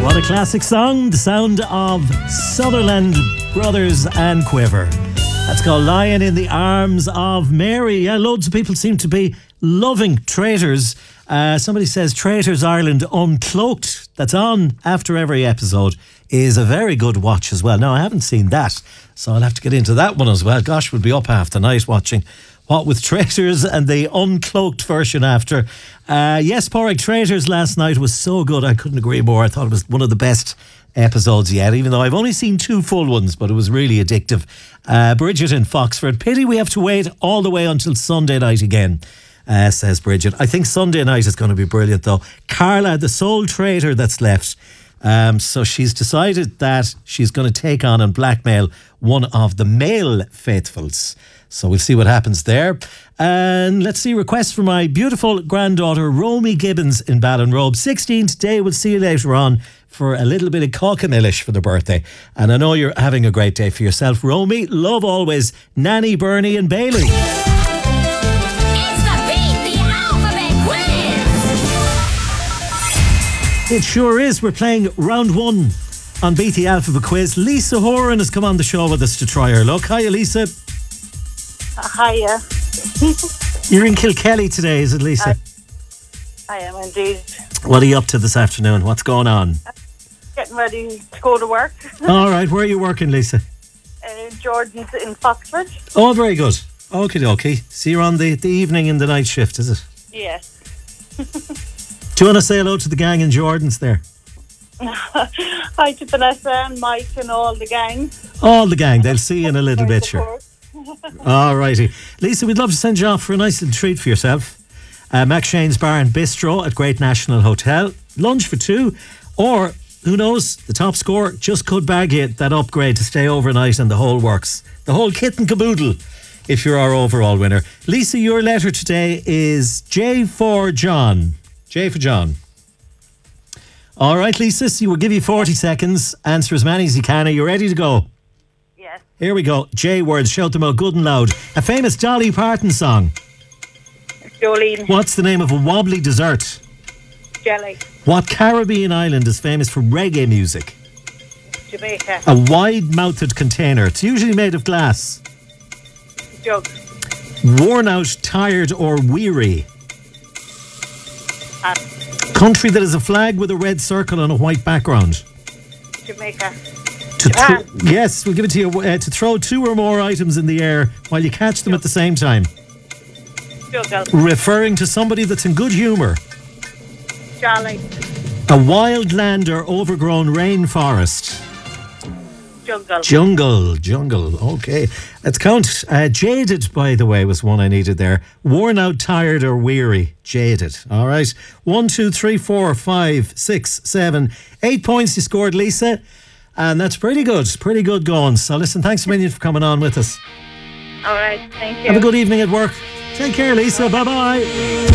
What a classic song, the sound of Sutherland Brothers and Quiver. That's called Lying in the Arms of Mary. Yeah, loads of people seem to be loving Traitors. Somebody says Traitors Ireland Uncloaked, that's on after every episode, is a very good watch as well. Now, I haven't seen that, so I'll have to get into that one as well. Gosh, we'll be up half the night watching What with Traitors and the uncloaked version after. Yes, Porrick, Traitors last night was so good. I couldn't agree more. I thought it was one of the best episodes yet, even though I've only seen 2 full ones, but it was really addictive. Bridget in Foxford. Pity we have to wait all the way until Sunday night again, says Bridget. I think Sunday night is going to be brilliant though. Carla, the sole traitor that's left. So she's decided that she's going to take on and blackmail one of the male faithfuls. So we'll see what happens there. And let's see, requests for my beautiful granddaughter, Romy Gibbons in Ballinrobe. 16 today. We'll see you later on for a little bit of Cockamillish for the birthday. And I know you're having a great day for yourself, Romy. Love always, Nanny, Bernie and Bailey. It's the Beat the Alphabet Quiz! It sure is. We're playing round 1 on Beat the Alphabet Quiz. Lisa Horan has come on the show with us to try her luck. Hiya, Lisa. Hiya. You're in Kilkelly today, is it, Lisa? I am indeed. What are you up to this afternoon? What's going on? Getting ready to go to work. All right, where are you working, Lisa? Jordan's in Foxford. Oh, very good. Okie dokie. So you're on the evening and the night shift, is it? Yes. Do you want to say hello to the gang in Jordan's there? Hi to Vanessa and Mike and all the gang. All the gang. They'll see you in a little bit, sure. All righty. Lisa, we'd love to send you off for a nice little treat for yourself. Mac Shane's Bar and Bistro at Great National Hotel. Lunch for 2. Or, who knows, the top score just could bag you that upgrade to stay overnight and the whole works. The whole kit and caboodle, if you're our overall winner. Lisa, your letter today is J for John. J for John. All right, Lisa, so we'll give you 40 seconds. Answer as many as you can. Are you ready to go? Yes. Here we go. J words, shout them out good and loud. A famous Dolly Parton song. Jolene. What's the name of a wobbly dessert? Jelly. What Caribbean island is famous for reggae music? Jamaica. A wide-mouthed container. It's usually made of glass. Jug. Worn out, tired or weary. Country that has a flag with a red circle on a white background. Jamaica. Yes, we'll give it to you. To throw 2 or more items in the air while you catch them at the same time. Juggle. Referring to somebody that's in good humour. Jolly. A wild land or overgrown rainforest. Jungle. Okay. Let's count. Jaded, by the way, was one I needed there. Worn out, tired or weary. Jaded. All right. 1, 2, 3, 4, 5, 6, 7, 8 points you scored, Lisa. And that's pretty good. Pretty good going. So listen, thanks a million for coming on with us. All right. Thank you. Have a good evening at work. Take care, Lisa. Bye-bye.